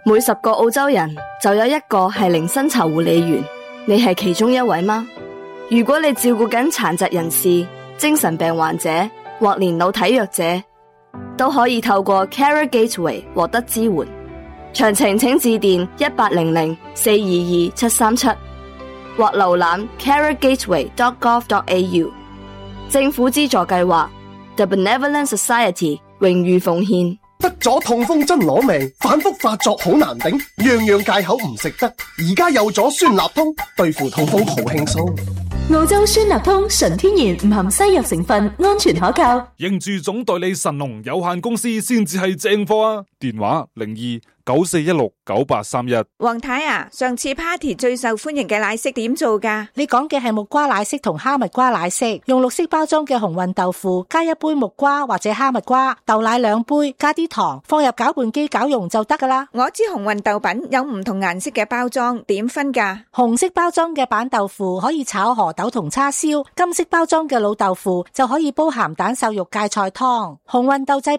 每10個澳洲人就有1個係零薪酬護理員，你係其中一位嗎？如果你照顧緊殘疾人士、精神病患者或年老體弱者，都可以透過 Carer Gateway 獲得支援。詳情請致電1800-422-737或瀏覽 carergateway.gov.au。 政府資助計劃 The Benevolent Society 榮譽奉獻。 得咗痛風真攞命，反覆發作好難頂，樣樣戒口唔食得。而家有咗酸立通，對付痛風好輕鬆。 澳洲酸立通純天然，唔含西藥成分，安全可靠。 認住總代理神龍有限公司先至係正貨啊！電話02-9416-9831。 黃太啊，上次 party 最受歡迎嘅奶昔點做㗎？ 你講嘅係木瓜奶昔同哈密瓜奶昔，用綠色包裝嘅紅運豆腐，加1杯木瓜或者哈密瓜，豆奶2杯，加啲糖，放入攪拌機攪溶就得㗎啦。 我知紅運豆品有唔同顏色嘅包裝，點分㗎？ 紅色包裝嘅板豆腐可以炒河豆同叉燒，金色包裝嘅老豆腐就可以煲鹹蛋瘦肉芥菜湯。紅運豆製